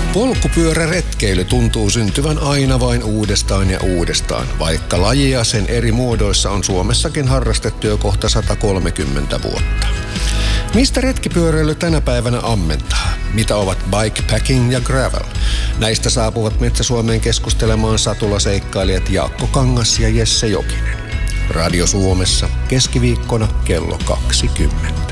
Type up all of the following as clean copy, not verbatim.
Polkupyöräretkeily tuntuu syntyvän aina vain uudestaan ja uudestaan, vaikka lajia sen eri muodoissa on Suomessakin harrastettu jo kohta 130 vuotta. Mistä retkipyöräily tänä päivänä ammentaa? Mitä ovat bikepacking ja gravel? Näistä saapuvat Metsä-Suomeen keskustelemaan satulaseikkailijat Jaakko Kangas ja Jesse Jokinen. Radio Suomessa keskiviikkona kello 20.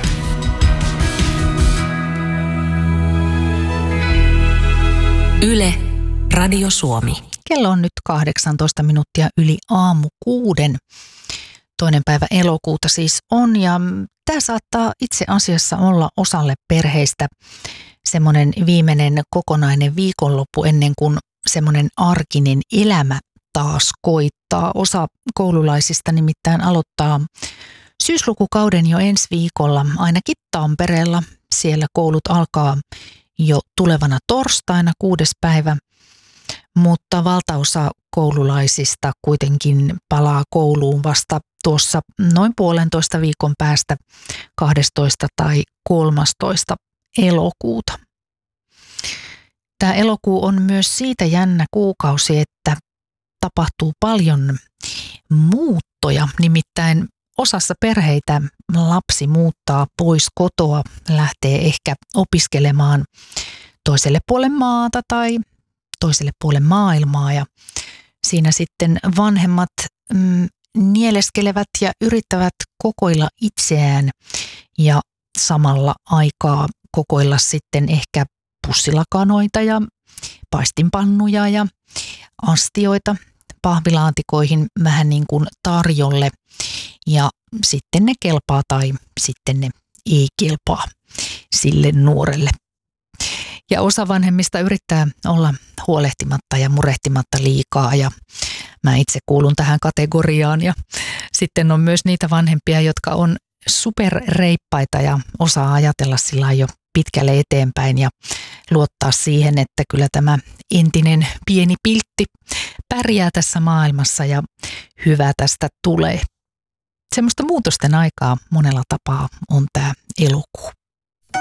Yle, Radio Suomi. Kello on nyt 18 minuuttia yli aamu 6. 2. päivä elokuuta siis on, ja tämä saattaa itse asiassa olla osalle perheistä semmoinen viimeinen kokonainen viikonloppu ennen kuin semmoinen arkinen elämä taas koittaa. Osa koululaisista nimittäin aloittaa syyslukukauden jo ensi viikolla, ainakin Tampereella. Siellä koulut alkaa jo tulevana torstaina 6. päivä, mutta valtaosa koululaisista kuitenkin palaa kouluun vasta tuossa noin 1,5 viikon päästä 12. tai 13. elokuuta. Tämä elokuu on myös siitä jännä kuukausi, että tapahtuu paljon muuttoja, nimittäin osassa perheitä lapsi muuttaa pois kotoa, lähtee ehkä opiskelemaan toiselle puolelle maata tai toiselle puolelle maailmaa, ja siinä sitten vanhemmat nieleskelevät ja yrittävät kokoilla itseään ja samalla aikaa kokoilla sitten ehkä pussilakanoita ja paistinpannuja ja astioita pahvilaatikoihin vähän niin kuin tarjolle, ja sitten ne kelpaa tai sitten ne ei kelpaa sille nuorelle. Ja osa vanhemmista yrittää olla huolehtimatta ja murehtimatta liikaa, ja mä itse kuulun tähän kategoriaan. Ja sitten on myös niitä vanhempia, jotka on superreippaita ja osaa ajatella sillä jo pitkälle eteenpäin ja luottaa siihen, että kyllä tämä entinen pieni piltti pärjää tässä maailmassa ja hyvä tästä tulee. Semmoista muutosten aikaa monella tapaa on tämä elokuu.